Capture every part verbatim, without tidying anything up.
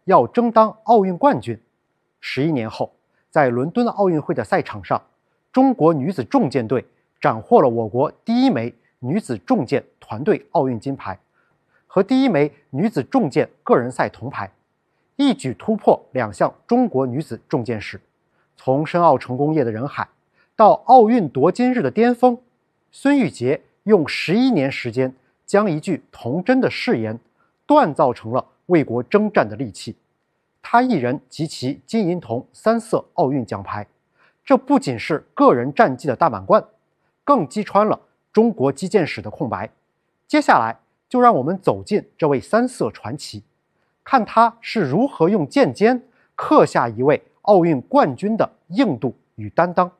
要争当奥运冠军。十一年后，在伦敦奥运会的赛场上，中国女子重剑队斩获了我国第一枚女子重剑团队奥运金牌和第一枚女子重剑个人赛铜牌，一举突破两项中国女子重剑史。从申奥成功夜的人海到奥运夺金日的巅峰，孙玉洁用十一年时间将一句童真的誓言锻造成了为国征战的利器。她一人集齐金银铜三色奥运奖牌，这不仅是个人战绩的大满贯，更击穿了中国击剑史的空白。接下来就让我们走进这位三色传奇，看他是如何用剑尖刻下一位奥运冠军的硬度与担当。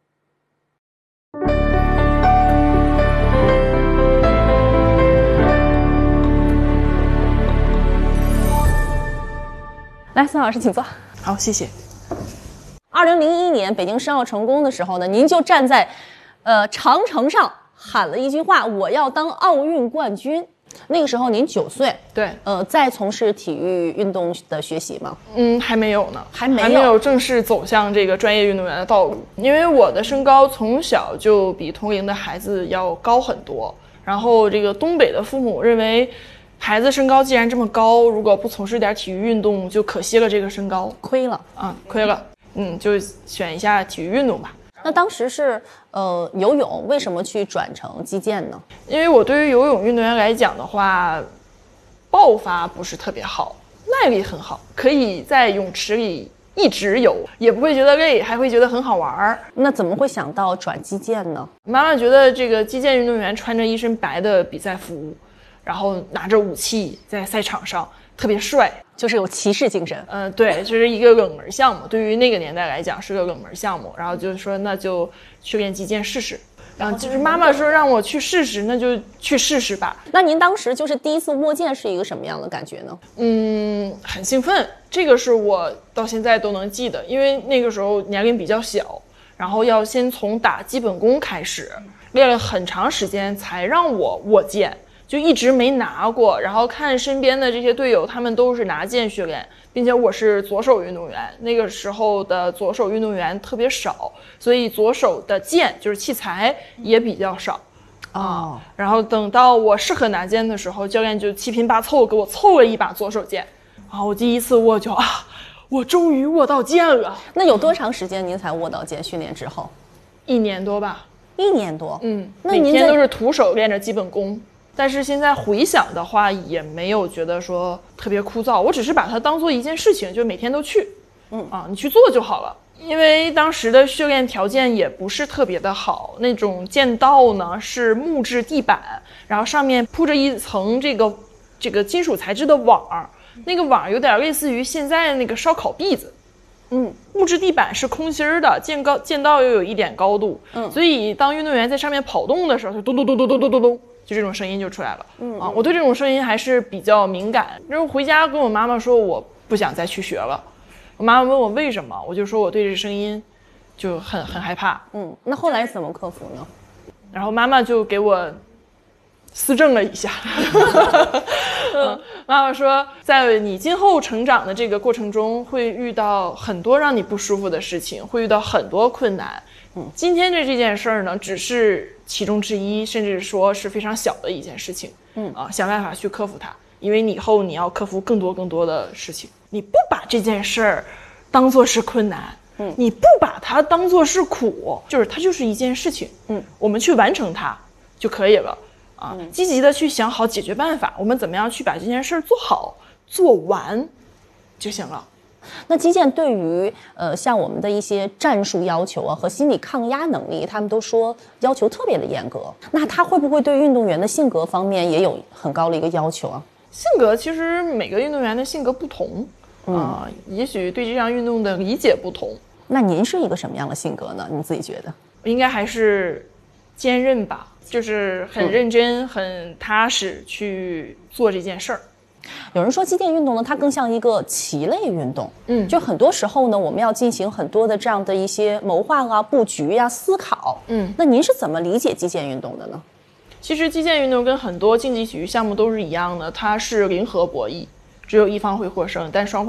来，孙老师请坐。 好，谢谢。 二零零一年北京申奥成功的时候呢，您就站在呃长城上喊了一句话：“我要当奥运冠军。”那个时候您九岁， 对， 呃，在从事体育运动的学习吗？ 嗯，还没有呢， 还没有， 还没有正式走向这个专业运动员的道路。因为我的身高从小就比同龄的孩子要高很多，然后这个东北的父母认为，孩子身高既然这么高，如果不从事点体育运动，就可惜了这个身高， 亏了啊、嗯，亏了，嗯，就选一下体育运动吧。 那当时是呃游泳，为什么去转成击剑呢？ 因为我对于游泳运动员来讲的话，爆发不是特别好，耐力很好，可以在泳池里一直游，也不会觉得累，还会觉得很好玩。 那怎么会想到转击剑呢？ 妈妈觉得这个击剑运动员穿着一身白的比赛服，然后拿着武器在赛场上特别帅， 就是有骑士精神。 嗯、呃，对，就是一个冷门项目，对于那个年代来讲是个冷门项目。然后就是说，那就去练击剑试试。然后就是妈妈说让我去试试，那就去试试吧。 那您当时就是第一次握剑是一个什么样的感觉呢？ 嗯，很兴奋，这个是我到现在都能记得，因为那个时候年龄比较小，然后要先从打基本功开始，练了很长时间才让我握剑。就一直没拿过，然后看身边的这些队友，他们都是拿剑训练，并且我是左手运动员，那个时候的左手运动员特别少，所以左手的剑就是器材也比较少啊、哦。然后等到我适合拿剑的时候，教练就七拼八凑给我凑了一把左手剑，然后我第一次握就啊，我终于握到剑了。 那有多长时间您才握到剑？训练之后， 一年多吧。 一年多， 嗯， 那您每天都是徒手练着基本功。但是现在回想的话，也没有觉得说特别枯燥，我只是把它当做一件事情，就每天都去， 嗯啊，你去做就好了。因为当时的训练条件也不是特别的好，那种剑道呢是木质地板，然后上面铺着一层这个这个金属材质的网，那个网有点类似于现在那个烧烤篦子。嗯，木质地板是空心儿的，剑高剑道又有一点高度，嗯，所以当运动员在上面跑动的时候，就咚咚咚咚咚咚咚咚，就这种声音就出来了。嗯啊，我对这种声音还是比较敏感。然后回家跟我妈妈说我不想再去学了，我妈妈问我为什么，我就说我对这声音就很很害怕。 嗯，那后来怎么克服呢？ 然后妈妈就给我思政了一下。嗯，妈妈说在你今后成长的这个过程中会遇到很多让你不舒服的事情，会遇到很多困难。嗯，今天的这件事儿呢只是其中之一，甚至说是非常小的一件事情。嗯啊，想办法去克服它，因为你以后你要克服更多更多的事情。你不把这件事儿当作是困难，嗯，你不把它当作是苦，就是它就是一件事情。嗯，我们去完成它就可以了。啊，积极的去想好解决办法，我们怎么样去把这件事做好做完就行了。 那击剑对于呃像我们的一些战术要求啊和心理抗压能力，他们都说要求特别的严格。那他会不会对运动员的性格方面也有很高的一个要求啊？ 性格其实每个运动员的性格不同啊、呃，也许对这项运动的理解不同。 那您是一个什么样的性格呢？你自己觉得？ 应该还是坚韧吧。就是很认真、嗯、很踏实去做这件事儿。 有人说击剑运动呢，它更像一个棋类运动。嗯，就很多时候呢，我们要进行很多的这样的一些谋划啊、布局啊、思考。嗯，那您是怎么理解击剑运动的呢？ 其实击剑运动跟很多竞技体育项目都是一样的，它是零和博弈，只有一方会获胜，但双方